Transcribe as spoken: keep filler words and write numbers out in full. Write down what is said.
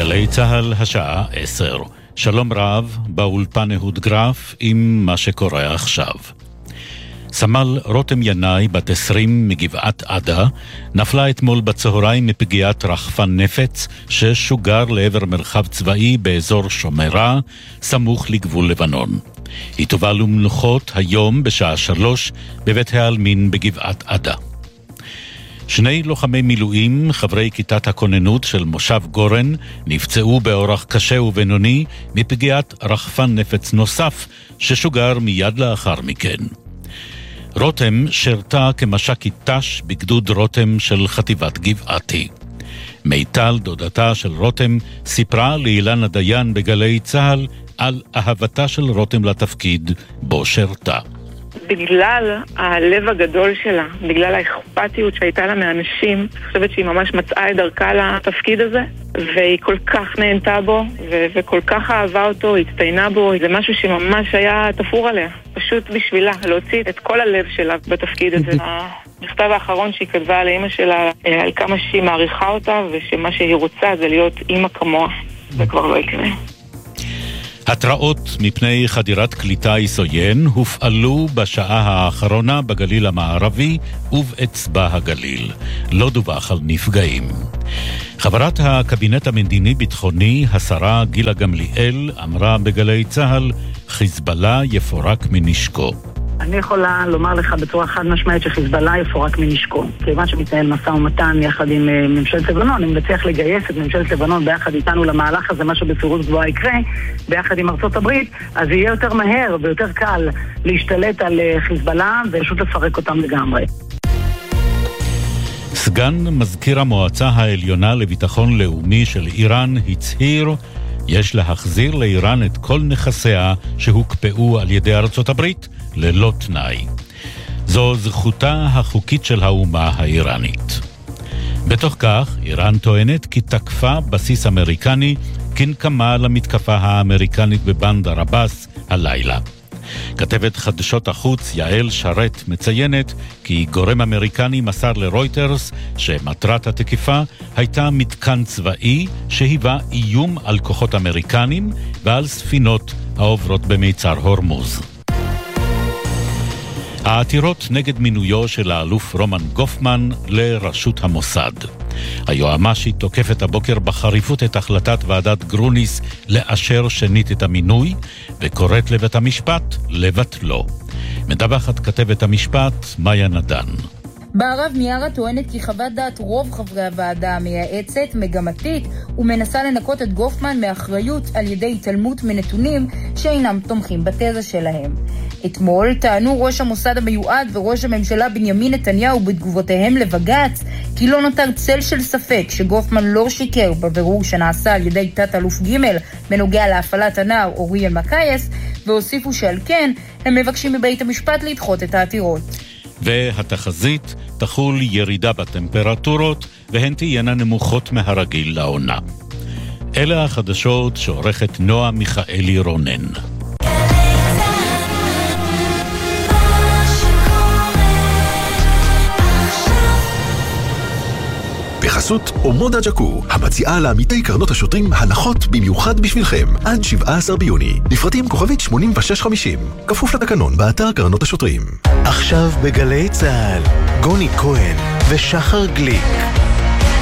גלי צהל השעה עשר. שלום רב, באולפן אהוד גרף עם מה שקורה עכשיו. סמל רותם ינאי, בת עשרים מגבעת עדה, נפלה אתמול בצהריים מפגיעת רחפן נפץ ששוגר לעבר מרחב צבאי באזור שומרה, סמוך לגבול לבנון. היא תובא למנוחות היום בשעה שלוש בבית העלמין בגבעת עדה. שני לוחמי מילואים, חברי כיתת הכוננות של מושב גורן, נפצעו באורח קשה ובינוני מפגיעת רחפן נפץ נוסף ששוגר מיד לאחר מכן. רותם שרתה כמש"קית ת"ש בגדוד רותם של חטיבת גבעתי. מיטל, דודתה של רותם, סיפרה לאילנה דיין בגלי צהל על אהבתה של רותם לתפקיד בו שרתה. בגלל הלב הגדול שלה, בגלל האכפתיות שהייתה לה מאנשים, אני חושבת שהיא ממש מצאה את דרכה לתפקיד הזה, והיא כל כך נהנתה בו, ו- וכל כך אהבה אותו, הצטיינה בו, זה משהו שממש היה תפור עליה, פשוט בשבילה, להוציא את כל הלב שלה בתפקיד הזה. המכתב האחרון שהיא כתבה לאמא שלה, על כמה שהיא מעריכה אותה, ושמה שהיא רוצה זה להיות אמא כמוה, זה כבר לא יקרה. התראות מפני חדירת קליטה עוין הופעלו בשעה האחרונה בגליל המערבי ובאצבע הגליל. לא דווח על נפגעים. חברת הקבינט המדיני-ביטחוני, השרה גילה גמליאל, אמרה בגלי צהל, חיזבאללה יפורק מנשקו. אני יכולה לומר לך בצורה חד משמעית שחיזבאללה יפורק מנשקו. כיוון שמתנהל משא ומתן יחד עם ממשלת לבנון, אם נצליח לגייס את ממשלת לבנון ביחד איתנו למהלך הזה, משהו בפירוט גבוהה יקרה, ביחד עם ארצות הברית, אז יהיה יותר מהר ויותר קל להשתלט על חיזבאללה ופשוט לפרק אותם לגמרי. סגן מזכיר המועצה העליונה לביטחון לאומי של איראן הצהיר, יש להחזיר לאיראן את כל נכסיה שהוקפאו על ידי ארצות הברית ללא תנאי. זו זכותה החוקית של האומה האיראנית. בתוך כך, איראן טוענת כי תקפה בסיס אמריקני כנקמה למתקפה האמריקנית בבנדר עבאס הלילה. כתבת חדשות החוץ יעל שרת מציינת כי גורם אמריקני מסר לרויטרס שמטרת התקיפה הייתה מתקן צבאי שהיווה איום על כוחות אמריקנים ועל ספינות העוברות במיצר הורמוז. העתירות נגד מינויו של האלוף רומן גופמן לראשות המוסד. היועמ"שית תוקפת הבוקר בחריפות את החלטת ועדת גרוניס לאשר שנית את המינוי, וקוראת לבית המשפט לבטלו. מדווחת כתבת המשפט מאיה נדן. בערב מיארה טוענת כי חוות דעת רוב חברי הוועדה המייעצת מגמתית ומנסה לנקות את גופמן מאחריות על ידי התעלמות מנתונים שאינם תומכים בתזה שלהם. אתמול טענו ראש המוסד המיועד וראש הממשלה בנימין נתניהו בתגובותיהם לבג"ץ כי לא נותר צל של ספק שגופמן לא שיקר בבירור שנעשה על ידי תת אלוף ג' בנוגע להפעלת הנער אוריאל מקייס, והוסיפו שעל כן הם מבקשים מבית המשפט לדחות את העתירות. והתחזית תחול ירידה בטמפרטורות והן תהיינה נמוכות מהרגיל לעונה. אלה החדשות שעורכת נועה מיכאלי רונן. בחסות אומודה ג'קו, המציעה לעמיתי קרנות השוטרים הנחות במיוחד בשבילכם, עד שבעה עשר ביוני. לפרטים כוכבית שמונים ושש חמישים, כפוף לתקנון באתר קרנות השוטרים. עכשיו בגלי צהל, גוני כהן ושחר גליק.